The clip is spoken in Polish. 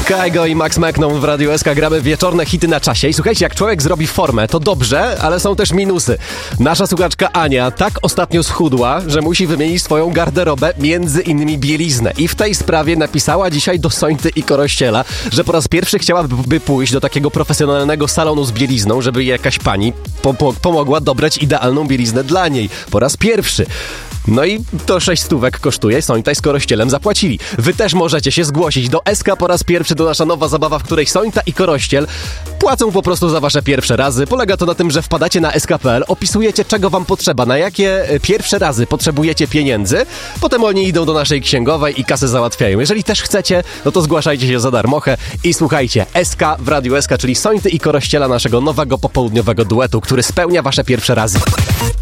Kygo i Max Mechną w Radiu SK gramy wieczorne hity na czasie. I słuchajcie, jak człowiek zrobi formę, to dobrze, ale są też minusy. Nasza słuchaczka Ania tak ostatnio schudła, że musi wymienić swoją garderobę, między innymi bieliznę. I w tej sprawie napisała dzisiaj do Sońty i Korościela, że po raz pierwszy chciałaby pójść do takiego profesjonalnego salonu z bielizną, żeby jej jakaś pani pomogła dobrać idealną bieliznę dla niej. Po raz pierwszy. No i to 6 stówek kosztuje, Sońta i z Korościelem zapłacili. Wy też możecie się zgłosić do SK po raz pierwszy, to nasza nowa zabawa, w której Sońta i Korościel płacą po prostu za wasze pierwsze razy. Polega to na tym, że wpadacie na sk.pl, opisujecie, czego wam potrzeba, na jakie pierwsze razy potrzebujecie pieniędzy, potem oni idą do naszej księgowej i kasę załatwiają. Jeżeli też chcecie, no to zgłaszajcie się za darmochę i słuchajcie, SK w Radiu SK, czyli Sońty i Korościela, naszego nowego popołudniowego duetu, który spełnia wasze pierwsze razy.